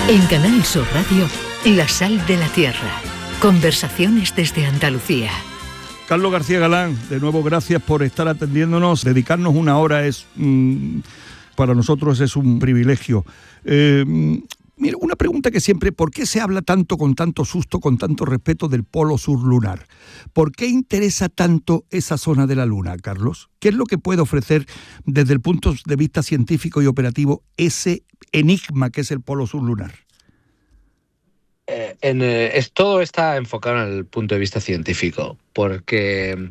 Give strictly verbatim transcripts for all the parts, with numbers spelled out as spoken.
En Canal Sur Radio, La Sal de la Tierra. Conversaciones desde Andalucía. Carlos García Galán, de nuevo gracias por estar atendiéndonos. Dedicarnos una hora es, mmm, para nosotros es un privilegio. Eh, mira, una pregunta que siempre, ¿por qué se habla tanto, con tanto susto, con tanto respeto del polo sur lunar? ¿Por qué interesa tanto esa zona de la Luna, Carlos? ¿Qué es lo que puede ofrecer desde el punto de vista científico y operativo ese enigma que es el polo sur lunar? Eh, en, eh, es, todo está enfocado en el punto de vista científico, porque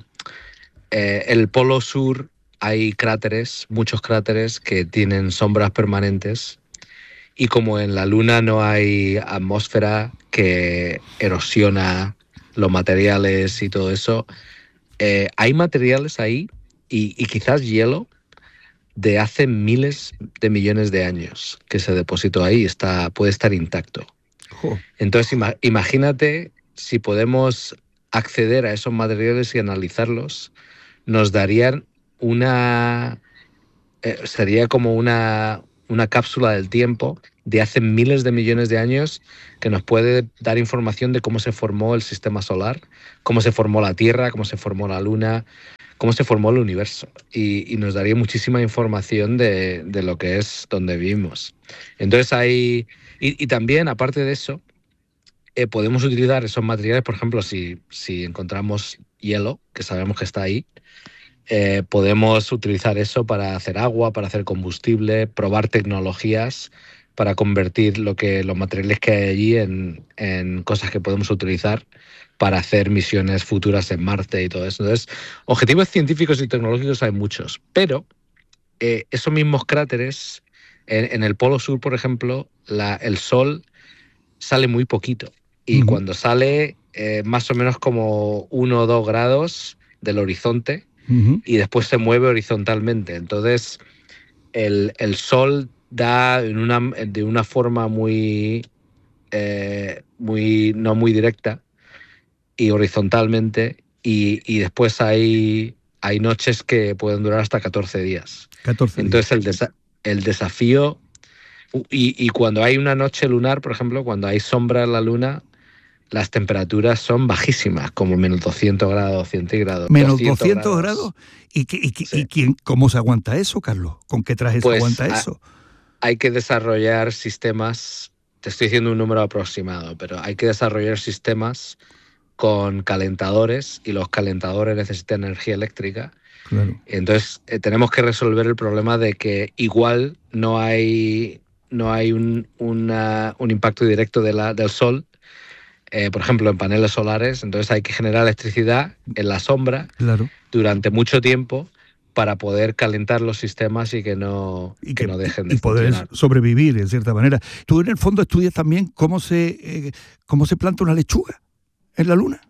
eh, el polo sur hay cráteres, muchos cráteres que tienen sombras permanentes, y como en la Luna no hay atmósfera que erosiona los materiales y todo eso, eh, hay materiales ahí y, y quizás hielo de hace miles de millones de años que se depositó ahí, está, puede estar intacto. Entonces ima- imagínate si podemos acceder a esos materiales y analizarlos, nos darían una... Eh, sería como una, una cápsula del tiempo de hace miles de millones de años que nos puede dar información de cómo se formó el sistema solar, cómo se formó la Tierra, cómo se formó la Luna, cómo se formó el universo. Y, y nos daría muchísima información de, de lo que es donde vivimos. Entonces hay... Y, y también, aparte de eso, eh, podemos utilizar esos materiales, por ejemplo, si, si encontramos hielo, que sabemos que está ahí, eh, podemos utilizar eso para hacer agua, para hacer combustible, probar tecnologías para convertir lo que, los materiales que hay allí en, en cosas que podemos utilizar para hacer misiones futuras en Marte y todo eso. Entonces, objetivos científicos y tecnológicos hay muchos, pero eh, esos mismos cráteres, en, en el Polo Sur, por ejemplo, la, el Sol sale muy poquito. Y uh-huh. cuando sale, eh, más o menos como uno o dos grados del horizonte, uh-huh. y después se mueve horizontalmente. Entonces, el, el Sol da en una, de una forma muy, eh, muy, no muy directa y horizontalmente, y, y después hay, hay noches que pueden durar hasta catorce días. catorce Entonces, días. El, desa- el desafío... Y, y cuando hay una noche lunar, por ejemplo, cuando hay sombra en la Luna, las temperaturas son bajísimas, como menos doscientos grados centígrados. ¿Menos doscientos grados? ¿Y, qué, y, qué, sí. ¿Y quién, cómo se aguanta eso, Carlos? ¿Con qué traje pues se aguanta a, eso? Hay que desarrollar sistemas, te estoy diciendo un número aproximado, pero hay que desarrollar sistemas con calentadores, y los calentadores necesitan energía eléctrica. Claro. Entonces, eh, tenemos que resolver el problema de que igual no hay... no hay un, una, un impacto directo de la, del sol, eh, por ejemplo, en paneles solares. Entonces hay que generar electricidad en la sombra, claro, durante mucho tiempo para poder calentar los sistemas y que no, y que que, no dejen de y poder funcionar. sobrevivir, en cierta manera. Tú en el fondo estudias también cómo se, eh, cómo se planta una lechuga en la Luna.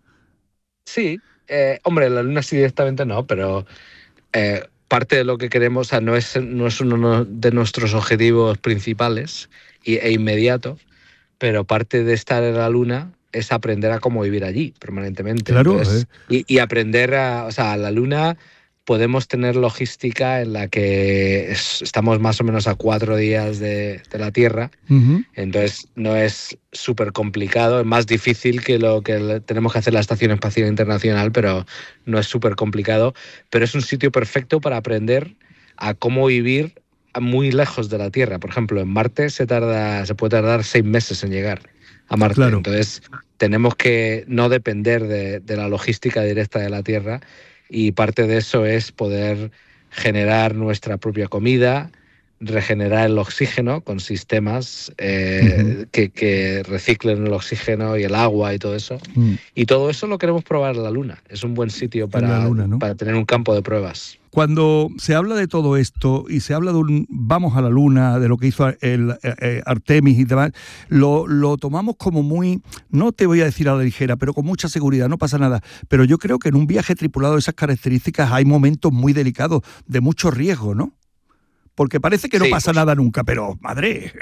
Sí, eh, hombre, en la Luna sí directamente no, pero... Eh, parte de lo que queremos, o sea, no es, no es uno de nuestros objetivos principales y, e inmediato, pero parte de estar en la Luna es aprender a cómo vivir allí permanentemente. Claro. Entonces, eh. y, y aprender a, o sea, a la Luna podemos tener logística en la que es, estamos más o menos a cuatro días de, de la Tierra, uh-huh. entonces no es súper complicado, es más difícil que lo que tenemos que hacer la Estación Espacial Internacional, pero no es súper complicado, pero es un sitio perfecto para aprender a cómo vivir muy lejos de la Tierra. Por ejemplo, en Marte se tarda, se puede tardar seis meses en llegar a Marte, claro. Entonces tenemos que no depender de, de la logística directa de la Tierra, y parte de eso es poder generar nuestra propia comida, regenerar el oxígeno con sistemas eh, uh-huh. que, que reciclen el oxígeno y el agua y todo eso. Uh-huh. Y todo eso lo queremos probar en la Luna. Es un buen sitio para, la Luna, ¿no? para tener un campo de pruebas. Cuando se habla de todo esto y se habla de un vamos a la Luna, de lo que hizo el eh, Artemis y demás, lo, lo tomamos como muy, no te voy a decir a la ligera, pero con mucha seguridad, no pasa nada. Pero yo creo que en un viaje tripulado de esas características hay momentos muy delicados, de mucho riesgo, ¿no? Porque parece que no sí, pasa pues, nada nunca, pero madre,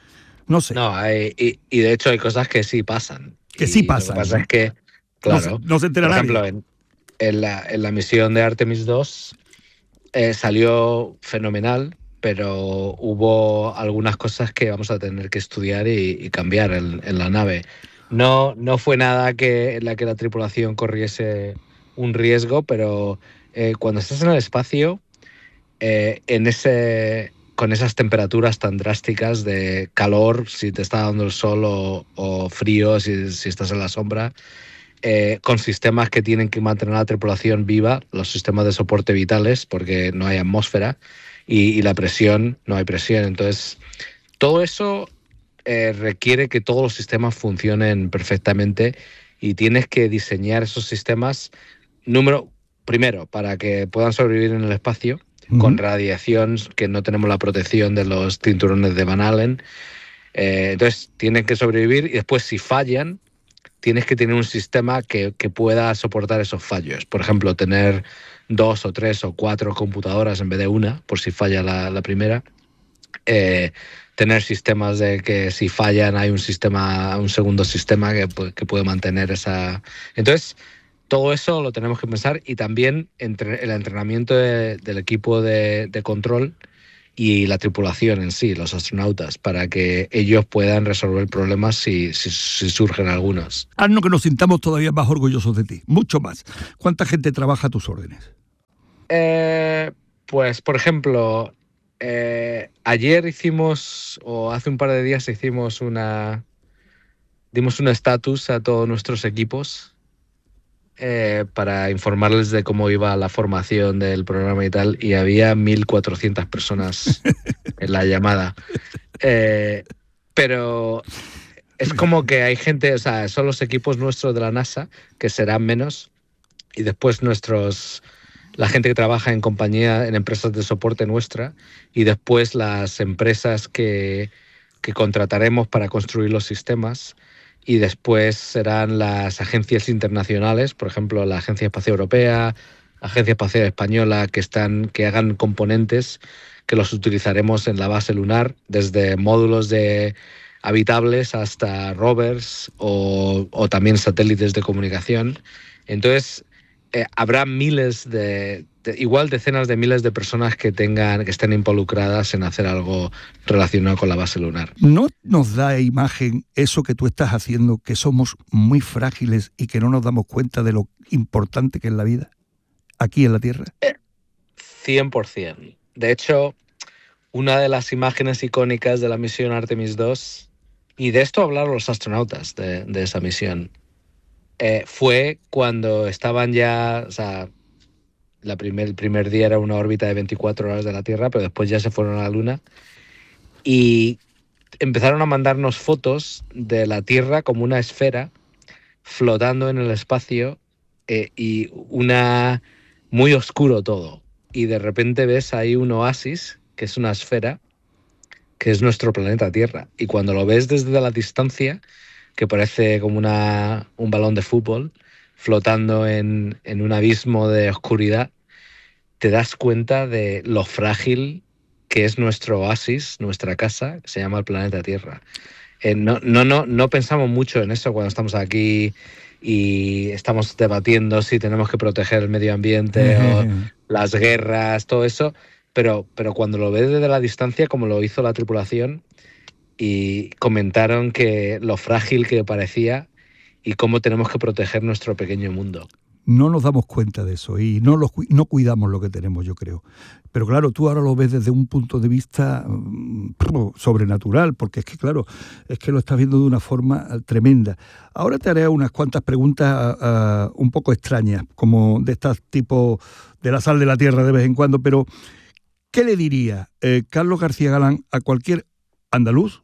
no sé. No, hay, y, y de hecho hay cosas que sí pasan. Que sí pasan. Lo que pasa ¿no? es que, claro, no se, no se entera por nadie. ejemplo, en, en, la, en la misión de Artemis dos eh, salió fenomenal, pero hubo algunas cosas que vamos a tener que estudiar y, y cambiar en, en la nave. No, no fue nada que, en la que la tripulación corriese un riesgo, pero eh, cuando estás en el espacio, eh, en ese, con esas temperaturas tan drásticas de calor, si te está dando el sol, o, o frío, si, si estás en la sombra, eh, con sistemas que tienen que mantener a la tripulación viva, los sistemas de soporte vitales, porque no hay atmósfera, y, y la presión, no hay presión. Entonces, todo eso eh, requiere que todos los sistemas funcionen perfectamente, y tienes que diseñar esos sistemas, número primero, para que puedan sobrevivir en el espacio, uh-huh, con radiación, que no tenemos la protección de los cinturones de Van Allen. Eh, entonces, tienen que sobrevivir, y después, si fallan, tienes que tener un sistema que, que pueda soportar esos fallos. Por ejemplo, tener dos o tres o cuatro computadoras en vez de una, por si falla la, la primera. Eh, tener sistemas de que si fallan hay un sistema, un segundo sistema que, que puede mantener esa... Entonces, todo eso lo tenemos que pensar, y también entre el entrenamiento de, del equipo de, de control y la tripulación en sí, los astronautas, para que ellos puedan resolver problemas si, si, si surgen algunos. Haznos que nos sintamos todavía más orgullosos de ti, mucho más. ¿Cuánta gente trabaja a tus órdenes? Eh, pues, por ejemplo, eh, ayer hicimos, o hace un par de días hicimos una... dimos un estatus a todos nuestros equipos, Eh, para informarles de cómo iba la formación del programa y tal, y había mil cuatrocientas personas en la llamada. Eh, pero es como que hay gente, o sea, son los equipos nuestros de la NASA, que serán menos, y después nuestros, la gente que trabaja en compañía, en empresas de soporte nuestra, y después las empresas que, que contrataremos para construir los sistemas. Y después serán las agencias internacionales, por ejemplo, la Agencia Espacial Europea, Agencia Espacial Española, que están, que hagan componentes que los utilizaremos en la base lunar, desde módulos de habitables hasta rovers, o, o también satélites de comunicación. Entonces, eh, habrá miles de, de, igual decenas de miles de personas que tengan, que estén involucradas en hacer algo relacionado con la base lunar. ¿No nos da imagen eso que tú estás haciendo, que somos muy frágiles y que no nos damos cuenta de lo importante que es la vida aquí en la Tierra? cien por ciento. De hecho, una de las imágenes icónicas de la misión Artemis dos, y de esto hablaron los astronautas de, de esa misión, eh, fue cuando estaban ya, o sea, la primer, el primer día era una órbita de veinticuatro horas de la Tierra, pero después ya se fueron a la Luna, y empezaron a mandarnos fotos de la Tierra como una esfera flotando en el espacio, eh, y una muy oscuro todo. Y de repente ves ahí un oasis, que es una esfera, que es nuestro planeta Tierra. Y cuando lo ves desde la distancia, que parece como una, un balón de fútbol flotando en, en un abismo de oscuridad, te das cuenta de lo frágil que es nuestro oasis, nuestra casa, que se llama el planeta Tierra. Eh, no, no, no, no pensamos mucho en eso cuando estamos aquí y estamos debatiendo si tenemos que proteger el medio ambiente o las guerras, todo eso, pero, pero cuando lo ves desde la distancia, como lo hizo la tripulación, y comentaron que lo frágil que parecía y cómo tenemos que proteger nuestro pequeño mundo. No nos damos cuenta de eso y no, lo, no cuidamos lo que tenemos, yo creo. Pero claro, tú ahora lo ves desde un punto de vista um, sobrenatural, porque es que, claro, es que lo estás viendo de una forma tremenda. Ahora te haré unas cuantas preguntas uh, un poco extrañas, como de estas tipo de la sal de la tierra de vez en cuando, pero ¿qué le diría eh, Carlos García Galán a cualquier andaluz,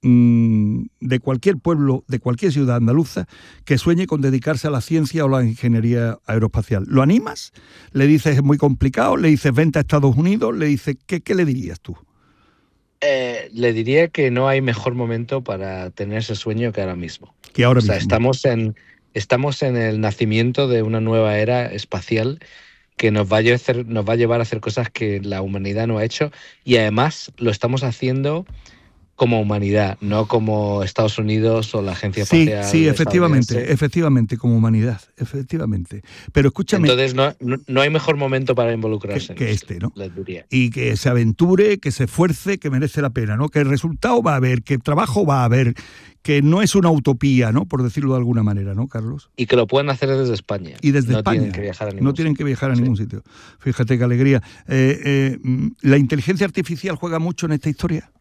de cualquier pueblo, de cualquier ciudad andaluza que sueñe con dedicarse a la ciencia o la ingeniería aeroespacial? ¿Lo animas? ¿Le dices es muy complicado? ¿Le dices vente a Estados Unidos? ¿Le dices qué, qué le dirías tú? Eh, le diría que no hay mejor momento para tener ese sueño que ahora mismo. Que ahora o sea, mismo. Estamos en, estamos en el nacimiento de una nueva era espacial que nos va a hacer, nos va a llevar a hacer cosas que la humanidad no ha hecho, y además lo estamos haciendo como humanidad, no como Estados Unidos o la Agencia Sí, Espacial. sí, efectivamente, estadounidense. efectivamente, como humanidad, efectivamente. Pero escúchame, Entonces no, no, no hay mejor momento para que, involucrarse que en esto, este, ¿no? les diría. Y que se aventure, que se esfuerce, que merece la pena, ¿no? Que el resultado va a haber, que el trabajo va a haber, que no es una utopía, ¿no? Por decirlo de alguna manera, ¿no, Carlos? Y que lo pueden hacer desde España. Y desde no España. Tienen que viajar a ningún no tienen sitio. que viajar a Sí. ningún sitio. Fíjate qué alegría. Eh, eh, ¿La inteligencia artificial juega mucho en esta historia?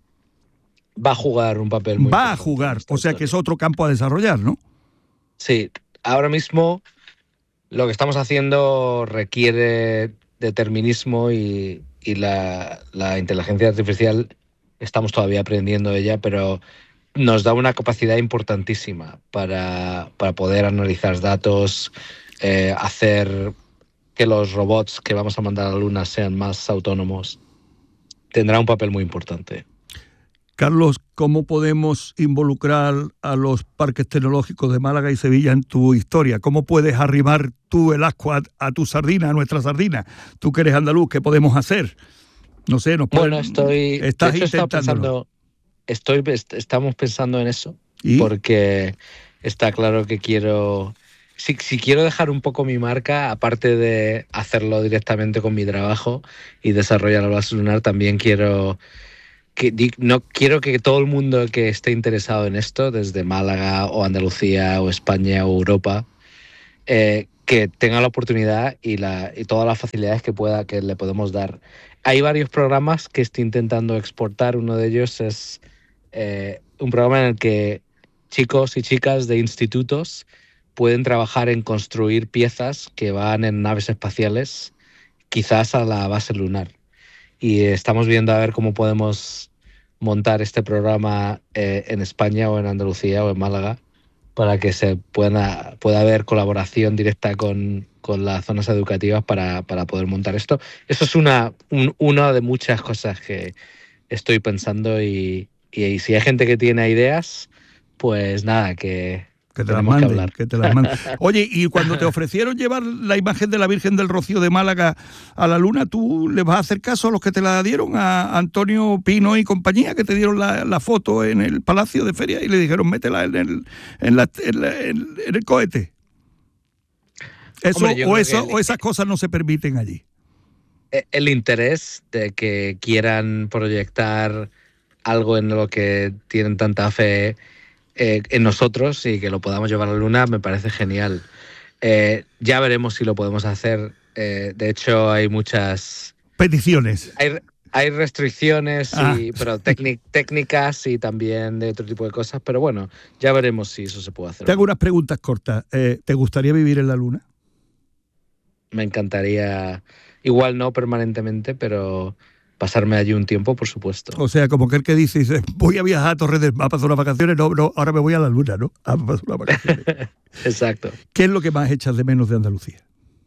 Va a jugar un papel muy Va a importante jugar, en esta o sea que es historia. otro campo a desarrollar, ¿no? Sí, ahora mismo lo que estamos haciendo requiere determinismo y, y la, la inteligencia artificial estamos todavía aprendiendo de ella, pero nos da una capacidad importantísima para, para poder analizar datos, eh, hacer que los robots que vamos a mandar a la Luna sean más autónomos. Tendrá un papel muy importante. Carlos, ¿cómo podemos involucrar a los parques tecnológicos de Málaga y Sevilla en tu historia? ¿Cómo puedes arrimar tú el ascua a, a tu sardina, a nuestra sardina? Tú que eres andaluz, ¿qué podemos hacer? No sé, nos Bueno, pueden- estoy. Estás de hecho, estaba intentándolo. pensando. Estoy, est- estamos pensando en eso. ¿Y? Porque está claro que quiero. Si, si quiero dejar un poco mi marca, aparte de hacerlo directamente con mi trabajo y desarrollar la base lunar, también quiero. Que, di- no quiero que todo el mundo que esté interesado en esto, desde Málaga o Andalucía o España o Europa, eh, que tenga la oportunidad y, la, y todas las facilidades que pueda que le podemos dar. Hay varios programas que estoy intentando exportar. Uno de ellos es eh, un programa en el que chicos y chicas de institutos pueden trabajar en construir piezas que van en naves espaciales, quizás a la base lunar. Y estamos viendo a ver cómo podemos montar este programa eh, en España o en Andalucía o en Málaga para que se pueda, pueda haber colaboración directa con, con las zonas educativas para, para poder montar esto. Eso es una, un, una de muchas cosas que estoy pensando y, y, y si hay gente que tiene ideas, pues nada, que Que te las tenemos que manden, hablar. que te las manden. Oye, y cuando te ofrecieron llevar la imagen de la Virgen del Rocío de Málaga a la Luna, ¿tú le vas a hacer caso a los que te la dieron, a Antonio Pino y compañía, que te dieron la, la foto en el Palacio de Feria y le dijeron métela en el, en la, en la- en- en el cohete? Eso, Hombre, yo o, creo eso, que el- o esas cosas no se permiten allí. El interés de que quieran proyectar algo en lo que tienen tanta fe eh, en nosotros y que lo podamos llevar a la Luna me parece genial. Eh, ya veremos si lo podemos hacer. Eh, de hecho, hay muchas... Peticiones. Hay, hay restricciones, Ah. y, pero técnic- técnicas y también de otro tipo de cosas. Pero bueno, ya veremos si eso se puede hacer. Te hago unas preguntas cortas. Eh, ¿Te gustaría vivir en la Luna? Me encantaría, igual no permanentemente, pero pasarme allí un tiempo, por supuesto. O sea, como aquel que dice, dice, voy a viajar a Torres del Mar a pasar unas vacaciones, no, no, ahora me voy a la Luna, ¿no? A pasar unas vacaciones. Exacto. ¿Qué es lo que más echas de menos de Andalucía?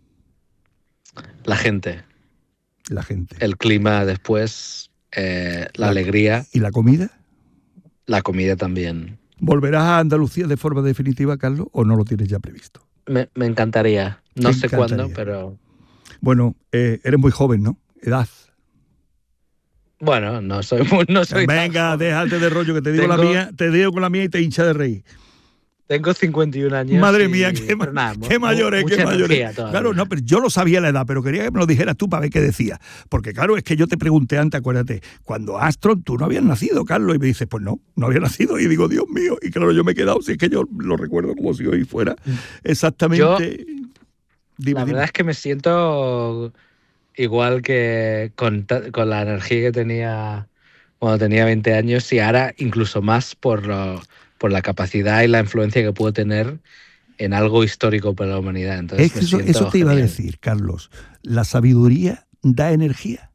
La gente, La gente. el clima después, eh, la, La- alegría, ¿Y la comida? la comida también. ¿Volverás a Andalucía de forma definitiva, Carlos, o no lo tienes ya previsto? Me, me encantaría. No Te sé encantaría. cuándo, pero Bueno, eh, eres muy joven, ¿no? Edad. bueno, no soy muy, no soy tan Venga, joven. déjate de rollo, que te digo la Tengo- mía, te digo con la mía y te hincha de reír. Tengo cincuenta y un años. Madre y- mía, qué, ma- pero nada, mu- qué mayores, mucha qué mayores. energía todavía. Claro, no, pero yo lo sabía la edad, pero quería que me lo dijeras tú para ver qué decías. Porque claro, es que yo te pregunté antes, acuérdate, cuando Astron, tú no habías nacido, Carlos, y me dices, pues no, no había nacido. Y digo, Dios mío, y claro, yo me he quedado, si es que yo lo recuerdo como si hoy fuera exactamente... Dime, La dime. verdad es que me siento igual que con, ta- con la energía que tenía cuando tenía veinte años y ahora incluso más por, lo- por la capacidad y la influencia que puedo tener en algo histórico para la humanidad. Entonces Es que me eso, siento eso te iba a genial. decir, Carlos. La sabiduría da energía.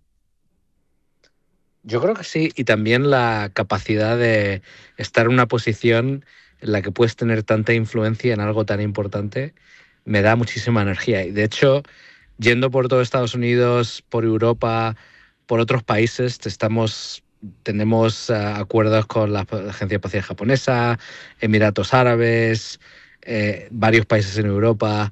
Yo creo que sí, y también la capacidad de estar en una posición en la que puedes tener tanta influencia en algo tan importante me da muchísima energía. Y de hecho, yendo por todo Estados Unidos, por Europa, por otros países, te estamos, tenemos uh, acuerdos con la Agencia Espacial Japonesa, Emiratos Árabes, eh, varios países en Europa,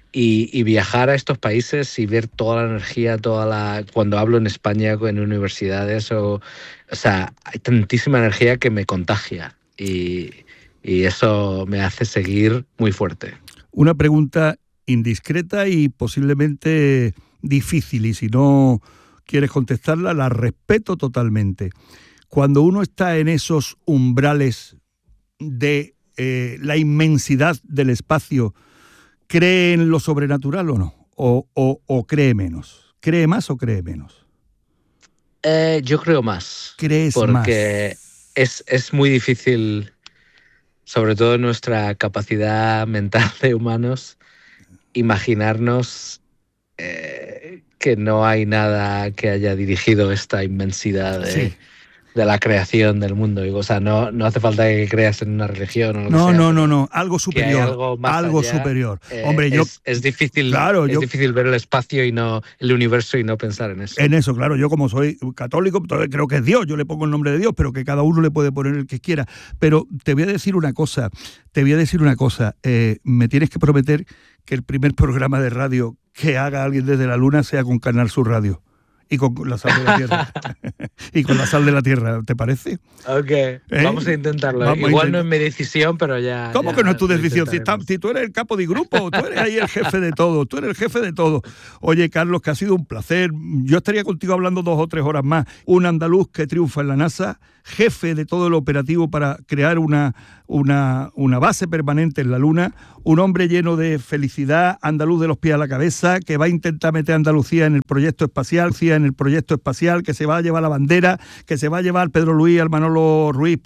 Y, y viajar a estos países y ver toda la energía, toda la... Cuando hablo en España, en universidades, o, o sea, hay tantísima energía que me contagia y, y eso me hace seguir muy fuerte. Una pregunta indiscreta y posiblemente difícil, y si no quieres contestarla, la respeto totalmente. Cuando uno está en esos umbrales de eh, la inmensidad del espacio, ¿cree en lo sobrenatural o no? ¿O, o, o cree menos? ¿Cree más o cree menos? Eh, yo creo más. ¿Crees porque más? Porque es, es muy difícil, sobre todo en nuestra capacidad mental de humanos, imaginarnos eh, que no hay nada que haya dirigido esta inmensidad de... Sí. de la creación del mundo. O sea, no, no hace falta que creas en una religión o lo No, que sea, no, no, no, algo superior. Algo, más algo allá, superior. Eh, Hombre, yo... Es, es difícil, claro, es yo, difícil ver el espacio y no el universo y no pensar en eso. En eso, claro, yo como soy católico, creo que es Dios, yo le pongo el nombre de Dios, pero que cada uno le puede poner el que quiera. Pero te voy a decir una cosa, te voy a decir una cosa, eh, me tienes que prometer que el primer programa de radio que haga alguien desde la Luna sea con Canal Sur Radio. Y con la sal de la tierra. y con la sal de la tierra, ¿te parece? Ok, ¿Eh? vamos a intentarlo. Vamos Igual a intentar. No es mi decisión, pero ya... ¿Cómo ya que no es tu decisión? Si, está, si tú eres el capo de grupo, tú eres ahí el jefe de todo, tú eres el jefe de todo. Oye, Carlos, que ha sido un placer. Yo estaría contigo hablando dos o tres horas más. Un andaluz que triunfa en la NASA, jefe de todo el operativo para crear una, una, una base permanente en la Luna, un hombre lleno de felicidad, andaluz de los pies a la cabeza, que va a intentar meter a Andalucía en el proyecto espacial, en el proyecto espacial, que se va a llevar la bandera, que se va a llevar Pedro Luis, al Manolo Ruiz